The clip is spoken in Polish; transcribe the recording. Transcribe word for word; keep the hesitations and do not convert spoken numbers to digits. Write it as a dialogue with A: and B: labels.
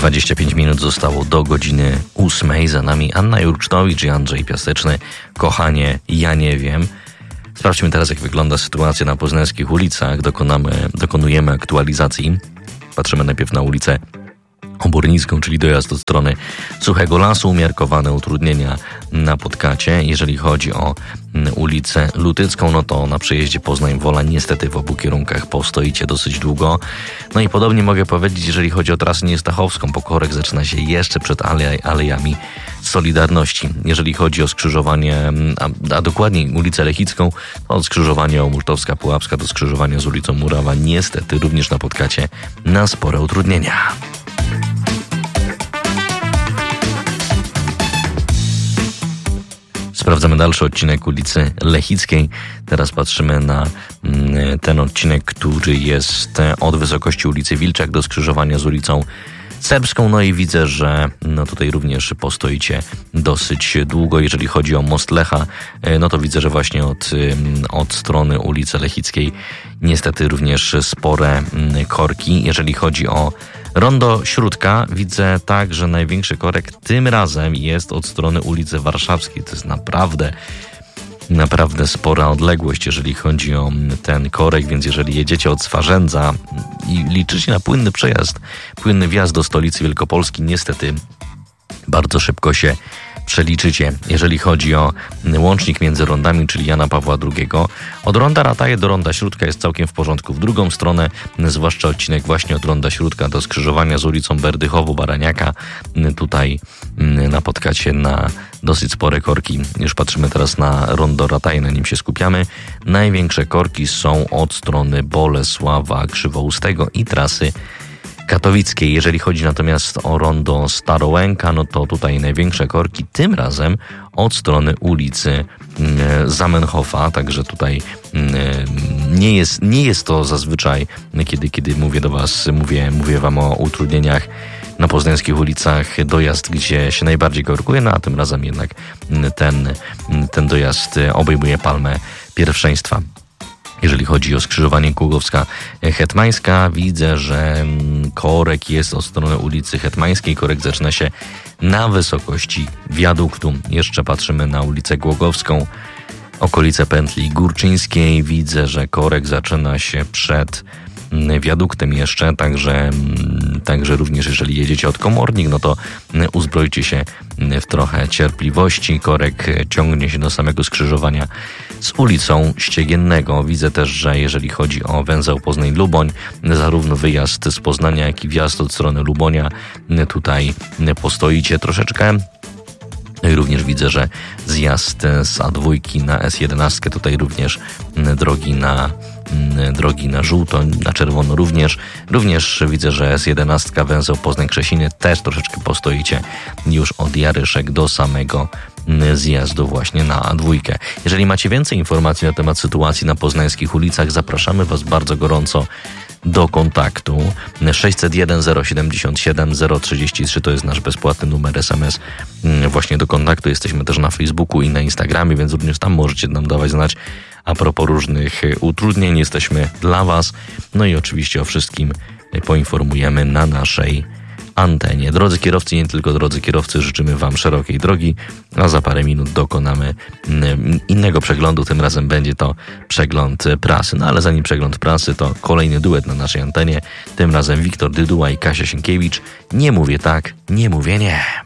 A: dwadzieścia pięć minut zostało do godziny ósmej. Za nami Anna Jurcznowicz i Andrzej Piaseczny. Kochanie, ja nie wiem. Sprawdźmy teraz, jak wygląda sytuacja na poznańskich ulicach. Dokonamy, dokonujemy aktualizacji. Patrzymy najpierw na ulicę Obornicką, czyli dojazd od strony Suchego Lasu, umiarkowane utrudnienia na Podkacie. Jeżeli chodzi o ulicę Lutycką, no to na przejeździe Poznań-Wola niestety w obu kierunkach postoicie dosyć długo. No i podobnie mogę powiedzieć, jeżeli chodzi o trasę Niestachowską, bo korek zaczyna się jeszcze przed alej, alejami Solidarności. Jeżeli chodzi o skrzyżowanie, a, a dokładniej ulicę Lechicką, to od skrzyżowania Murtowska-Pułapska do skrzyżowania z ulicą Murawa, niestety również na Podkacie na spore utrudnienia. Sprawdzamy dalszy odcinek ulicy Lechickiej. Teraz patrzymy na ten odcinek, który jest od wysokości ulicy Wilczak do skrzyżowania z ulicą Serbską. No i widzę, że no tutaj również postoicie dosyć długo. Jeżeli chodzi o Most Lecha, no to widzę, że właśnie od, od strony ulicy Lechickiej niestety również spore korki. Jeżeli chodzi o Rondo Śródka, widzę tak, że największy korek tym razem jest od strony ulicy Warszawskiej. To jest naprawdę, naprawdę spora odległość, jeżeli chodzi o ten korek, więc jeżeli jedziecie od Swarzędza i liczycie na płynny przejazd, płynny wjazd do stolicy Wielkopolski, niestety bardzo szybko się przeliczycie. Jeżeli chodzi o łącznik między rondami, czyli Jana Pawła drugiego, od ronda Rataje do ronda Śródka jest całkiem w porządku. W drugą stronę, zwłaszcza odcinek właśnie od ronda Śródka do skrzyżowania z ulicą Berdychowo-Baraniaka, tutaj na Podkacie na dosyć spore korki. Już patrzymy teraz na rondo Rataje, na nim się skupiamy. Największe korki są od strony Bolesława Krzywoustego i trasy katowickiej. Jeżeli chodzi natomiast o rondo Starołęka, no to tutaj największe korki tym razem od strony ulicy Zamenhofa, także tutaj nie jest, nie jest to zazwyczaj, kiedy, kiedy mówię do Was, mówię, mówię Wam o utrudnieniach na poznańskich ulicach, dojazd, gdzie się najbardziej korkuje, no a tym razem jednak ten, ten dojazd obejmuje palmę pierwszeństwa. Jeżeli chodzi o skrzyżowanie Głogowska-Hetmańska, widzę, że korek jest od strony ulicy Hetmańskiej. Korek zaczyna się na wysokości wiaduktu. Jeszcze patrzymy na ulicę Głogowską, okolice pętli Górczyńskiej. Widzę, że korek zaczyna się przed wiaduktem jeszcze, także, także również jeżeli jedziecie od Komornik, no to uzbrojcie się w trochę cierpliwości. Korek ciągnie się do samego skrzyżowania z ulicą Ściegiennego. Widzę też, że jeżeli chodzi o węzeł Poznań-Luboń, zarówno wyjazd z Poznania, jak i wjazd od strony Lubonia, tutaj postoicie troszeczkę. No i również widzę, że zjazd z A dwa na S jedenaście, tutaj również drogi na drogi na żółto, na czerwono również. Również widzę, że S jedenaście węzeł Poznań-Krzesiny też troszeczkę postoicie już od Jaryszek do samego zjazdu właśnie na A dwa. Jeżeli macie więcej informacji na temat sytuacji na poznańskich ulicach, zapraszamy Was bardzo gorąco do kontaktu. sześćset jeden zero siedemdziesiąt siedem zero trzydzieści trzy to jest nasz bezpłatny numer S M S właśnie do kontaktu. Jesteśmy też na Facebooku i na Instagramie, więc również tam możecie nam dawać znać a propos różnych utrudnień. Jesteśmy dla Was. No i oczywiście o wszystkim poinformujemy na naszej antenie. Drodzy kierowcy, nie tylko drodzy kierowcy, życzymy Wam szerokiej drogi, a za parę minut dokonamy innego przeglądu. Tym razem będzie to przegląd prasy. No ale zanim przegląd prasy, to kolejny duet na naszej antenie. Tym razem Wiktor Dyduła i Kasia Sienkiewicz. Nie mówię tak, nie mówię nie.